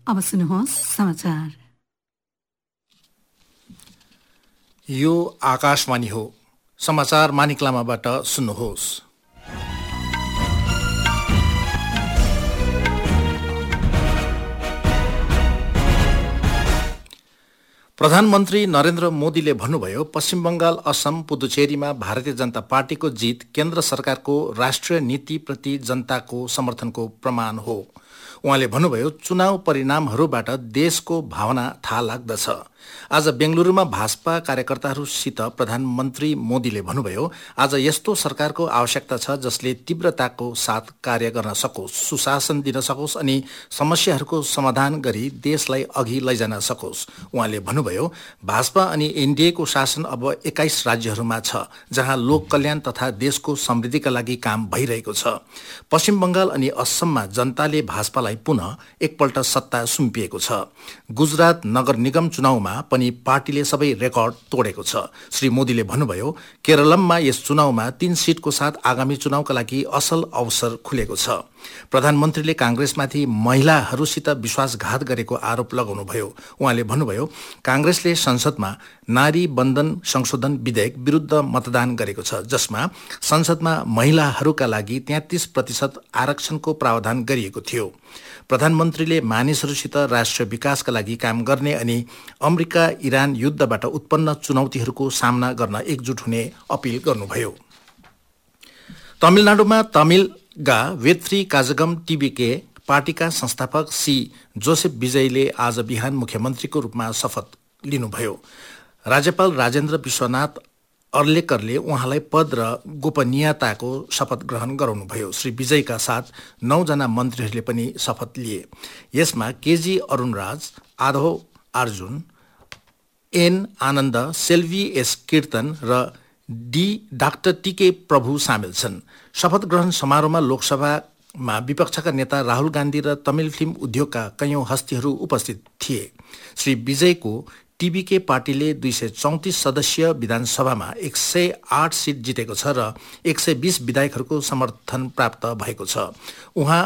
अब सुन्नुहोस् समाचार। यो आकाशवाणी हो। समाचार मानिकलामाबाट सुन्नुहोस्। प्रधानमन्त्री नरेन्द्र मोदीले भन्नुभयो, पश्चिम बंगाल, असम, पुदुचेरीमा भारतीय जनता पार्टीको जित केन्द्र सरकारको राष्ट्रिय नीतिप्रति जनताको समर्थनको प्रमाण हो। उहाँले भन्नुभयो, चुनाव परिणामहरूबाट देशको भावना थाहा लाग्दछ। आज बेंगलुरुमा भाजपा कार्यकर्ताहरूसित प्रधानमन्त्री मोदीले भन्नुभयो, आज यस्तो सरकारको आवश्यकता छ जसले तीव्रताको साथ कार्य गर्न सकोस्, सुशासन दिन सकोस् अनि समस्याहरूको समाधान गरी देशलाई अघि लैजान सकोस्। उहाँले भन्नुभयो, भाजपा अनि एनडीएको शासन अब 21 राज्यहरूमा छ, जहाँ लोक कल्याण तथा देशको समृद्धिका लागि काम भइरहेको छ। पश्चिम बंगाल अनि असममा जनताले भाजपालाई पुनः एकपल्ट सत्ता सुम्पिएको छ। गुजरात नगर निगम चुनावमा पनि पार्टीले सबै रेकर्ड तोडेको छ। श्री मोदीले भन्नुभयो, केरलममा यस चुनावमा 3 सिटको साथ आगामी चुनावका लागि असल अवसर खुलेको छ। प्रधानमन्त्रीले कांग्रेसमाथि महिलाहरूसित विश्वासघात गरेको आरोप लगाउनुभयो। उहाँले भन्नुभयो, कांग्रेसले संसदमा नारी बन्धन संशोधन विधेयक विरुद्ध मतदान गरेको छ, जसमा संसदमा महिलाहरूका लागि 33% आरक्षणको प्रावधान गरिएको थियो। प्रधानमन्त्रीले मानिसहरूसित राष्ट्रिय विकासका लागि काम गर्ने अनि अमेरिका इरान युद्धबाट उत्पन्न चुनौतीहरूको सामना गर्न एकजुट हुने अपील गर्नुभयो। तमिलनाडुमा तमिलगा वेत्री काजगम टीबीके पार्टीका संस्थापक सी जोसेफ विजयले आज बिहान मुख्यमन्त्रीको रूपमा शपथ लिनुभयो। राज्यपाल राजेन्द्र विश्वनाथ अर्लेकरले उहाँलाई पद र गोपनीयताको शपथ ग्रहण गराउनुभयो। श्री विजयका साथ 9 जना मन्त्रीहरूले पनि शपथ लिए। यसमा KG Arunraj, Adhav Arjun, an Anand, Selvi S कीर्तन र डाक्टर टीके प्रभु सामेल छन्। शपथ ग्रहण समारोहमा लोकसभामा विपक्षका नेता राहुल गान्धी र तमिल फिल्म उद्योगका कैयौं हस्तीहरू उपस्थित थिए। श्री विजयको टीबीके पार्टीले 234 सदस्यीय विधानसभामा 108 सिट जितेको छ र 120 विधायकहरूको समर्थन प्राप्त भएको छ। उहाँ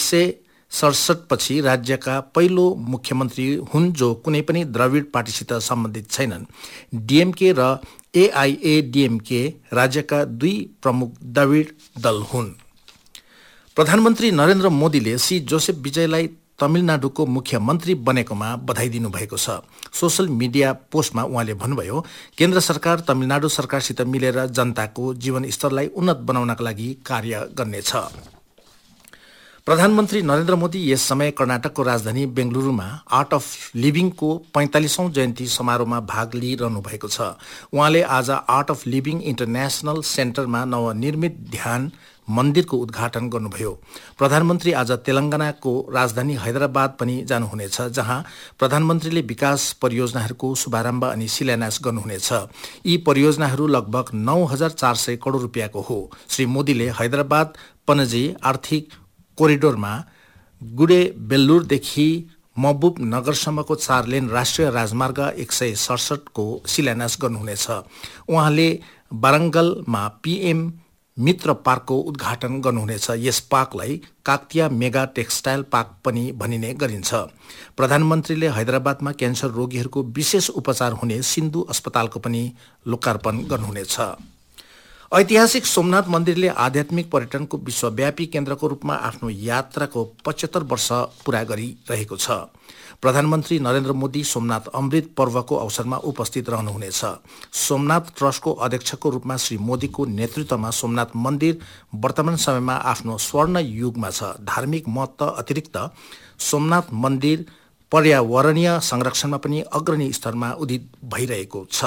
1967 पछि राज्यका पहिलो मुख्यमन्त्री हुन् जो कुनै पनि द्रविड पार्टीसित सम्बन्धित छैनन्। डीएमके र एआईएडीएमके राज्यका 2 प्रमुख द्रविड दल हुन्। प्रधानमन्त्री नरेन्द्र मोदीले सी जोसेफ विजयलाई तमिलनाडुको मुख्यमन्त्री बनेकोमा बधाई दिनुभएको छ। सोशल मिडिया पोस्टमा उहाँले भन्नुभयो, केन्द्र सरकार तमिलनाडु सरकारसित मिलेर जनताको जीवनस्तरलाई उन्नत बनाउनका लागि कार्य गर्नेछ। प्रधानमन्त्री नरेन्द्र मोदी यस समय कर्नाटकको राजधानी बेंगलुरुमा आर्ट अफ लिभिङको 45औं जयन्ती समारोहमा भाग लिइरहनु भएको छ। उहाँले आज आर्ट अफ लिभिङ इन्टरनेशनल सेन्टरमा नवनिर्मित ध्यान मन्दिरको उद्घाटन गर्नुभयो। प्रधानमन्त्री आज तेलंगानाको राजधानी हैदराबाद पनि जानुहुनेछ, जहाँ प्रधानमन्त्रीले विकास परियोजनाहरूको शुभारम्भ अनि शिलान्यास गर्नुहुनेछ। यी परियोजनाहरू लगभग 9,400 करोड रुपियाँको हो। श्री मोदीले हैदराबाद पणजी आर्थिक कोरिडोरमा गुडे बेल्लुरदेखि महबुब नगरसम्मको 4 लेन राष्ट्रिय राजमार्ग 167 को शिलान्यास गर्नुहुनेछ। उहाँले वारंगलमा पीएम मित्र पार्कको उद्घाटन गर्नुहुनेछ। यस पार्कलाई काकतिया मेगा टेक्सटाइल पार्क पनि भनिने गरिन्छ। प्रधानमन्त्रीले हैदराबादमा क्यान्सर रोगीहरूको विशेष उपचार हुने सिन्धु अस्पतालको पनि लोकार्पण गर्नुहुनेछ। ऐतिहासिक सोमनाथ मन्दिरले आध्यात्मिक पर्यटनको विश्वव्यापी केन्द्रको रूपमा आफ्नो यात्राको 75 वर्ष पूरा गरिरहेको छ। प्रधानमन्त्री नरेन्द्र मोदी सोमनाथ अमृत पर्वको अवसरमा उपस्थित रहनुहुनेछ। सोमनाथ ट्रस्टको अध्यक्षको रूपमा श्री मोदीको नेतृत्वमा सोमनाथ मन्दिर वर्तमान समयमा आफ्नो स्वर्ण युगमा छ। धार्मिक महत्त्व अतिरिक्त सोमनाथ मन्दिर पर्यावरणीय संरक्षणमा पनि अग्रणी स्तरमा उदित भइरहेको छ।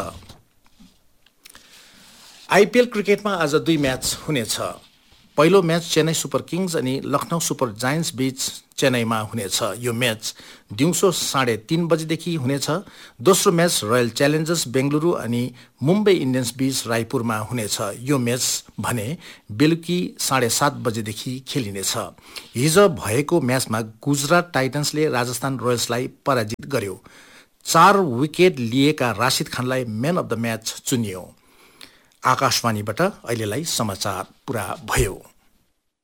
आईपीएल क्रिकेटमा आज 2 म्याच हुनेछ। पहिलो म्याच चेन्नई सुपर किङ्स अनि लखनऊ सुपर जायन्ट्स बीच चेन्नईमा हुनेछ। यो म्याच दिउँसो 3:30 बजेदेखि हुनेछ। दोस्रो म्याच रोयल च्यालेन्जर्स बेंगलुरु अनि मुम्बई इन्डियन्स बीच रायपुरमा हुनेछ। यो म्याच भने बेलुकी 7:30 बजेदेखि खेलिनेछ। हिजो भएको म्याचमा गुजरात टाइटन्सले राजस्थान रोयल्सलाई पराजित गर्यो। 4 विकेट लिएका राशिद खानलाई म्यान अफ द म्याच चुनियो। आकाशवाणीबाट अहिलेलाई समाचार पूरा भयो।